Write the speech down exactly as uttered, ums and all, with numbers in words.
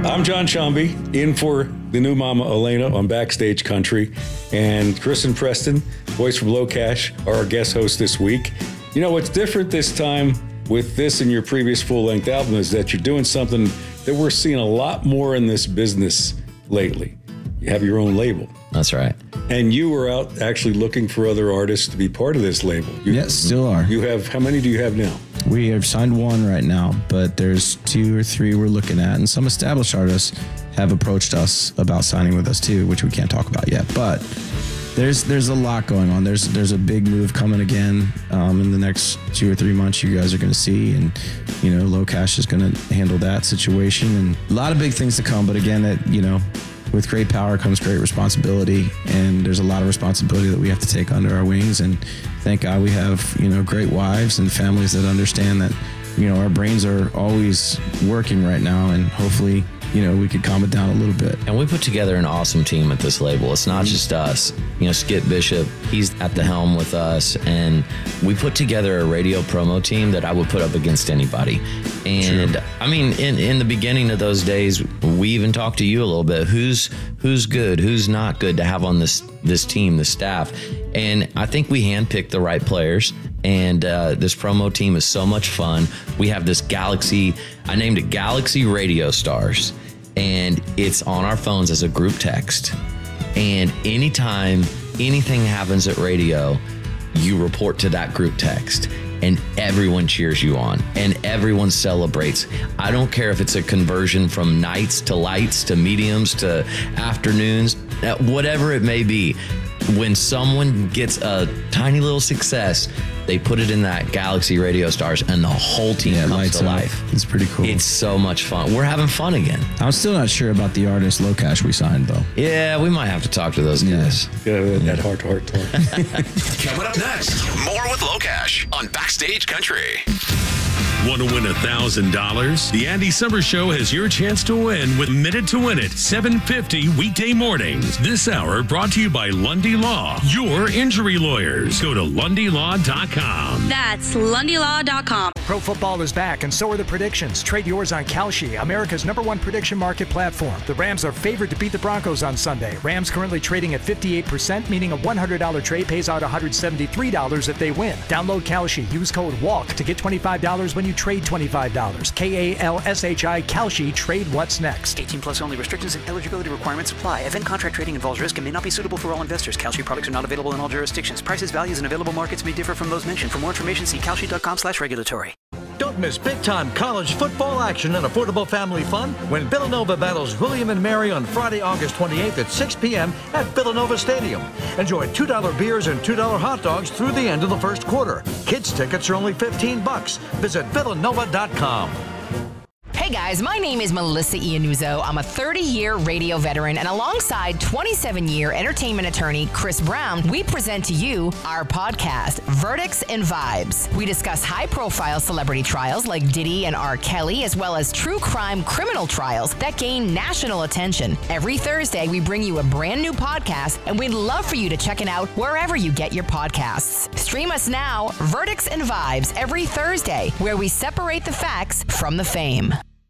I'm John Chomby, in for the new mama Elena on Backstage Country, and Kristen Preston, voice from Low Cash, are our guest host this week. You know, what's different this time with this and your previous full-length album is that you're doing something that we're seeing a lot more in this business lately. You have your own label. That's right. And you were out actually looking for other artists to be part of this label. You, yes, still are. You have, how many do you have now? We have signed one right now, but there's two or three we're looking at. And some established artists have approached us about signing with us too, which we can't talk about yet. But there's there's a lot going on. There's there's a big move coming again um, in the next two or three months you guys are going to see. And, you know, Low Cash is going to handle that situation. And a lot of big things to come. But again, it, you know, with great power comes great responsibility, and there's a lot of responsibility that we have to take under our wings. And thank God we have, you know, great wives and families that understand that, you know, our brains are always working right now, and hopefully, you know, we could calm it down a little bit. And we put together an awesome team at this label. It's not just us. You know, Skip Bishop, he's at the helm with us, and we put together a radio promo team that I would put up against anybody. And True. I mean, in, in the beginning of those days, we even talked to you a little bit. Who's who's good, who's not good to have on this this team, the staff. And I think we handpicked the right players. And uh, this promo team is so much fun. We have this Galaxy, I named it Galaxy Radio Stars, and it's on our phones as a group text. And anytime anything happens at radio, you report to that group text, and everyone cheers you on, and everyone celebrates. I don't care if it's a conversion from nights to lights to mediums to afternoons, whatever it may be. When someone gets a tiny little success, they put it in that Galaxy Radio Stars, and the whole team yeah, comes to life. It's pretty cool. It's so much fun. We're having fun again. I'm still not sure about the artist Low Cash we signed, though. Yeah, we might have to talk to those guys. Yeah, yeah that heart-to-heart talk. Coming up next, more with Low Cash on Backstage Country. Want to win one thousand dollars? The Andy Summers Show has your chance to win with Minute to Win It, seven fifty weekday mornings. This hour brought to you by Lundy Law, your injury lawyers. Go to lundy law dot com. That's lundy law dot com. Pro football is back, and so are the predictions. Trade yours on Kalshi, America's number one prediction market platform. The Rams are favored to beat the Broncos on Sunday. Rams currently trading at fifty-eight percent, meaning a one hundred dollars trade pays out one hundred seventy-three dollars if they win. Download Kalshi. Use code WALK to get twenty-five dollars when you trade twenty-five dollars. K A L S H I, Kalshi. Trade what's next. eighteen plus only. Restrictions and eligibility requirements apply. Event contract trading involves risk and may not be suitable for all investors. Kalshi products are not available in all jurisdictions. Prices, values, and available markets may differ from those mentioned. For more information, see kalshi dot com slash regulatory. Don't miss big-time college football action and affordable family fun when Villanova battles William and Mary on Friday, August twenty-eighth at six p.m. at Villanova Stadium. Enjoy two dollar beers and two dollar hot dogs through the end of the first quarter. Kids tickets are only fifteen bucks. Visit villanova dot com. Hey guys, my name is Melissa Iannuzzo. I'm a thirty-year radio veteran, and alongside twenty-seven-year entertainment attorney Chris Brown, we present to you our podcast, Verdicts and Vibes. We discuss high-profile celebrity trials like Diddy and R. Kelly, as well as true crime criminal trials that gain national attention. Every Thursday, we bring you a brand new podcast, and we'd love for you to check it out wherever you get your podcasts. Stream us now, Verdicts and Vibes, every Thursday, where we separate the facts from the fame.